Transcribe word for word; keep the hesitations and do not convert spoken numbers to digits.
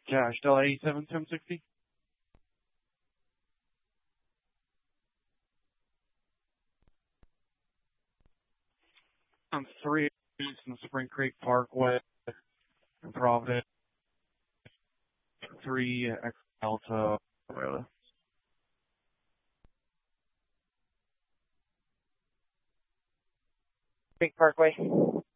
Cash Delta eighty-seven seven sixty. I'm three in the Spring Creek Parkway in Providence. Three X Delta. Creek Parkway.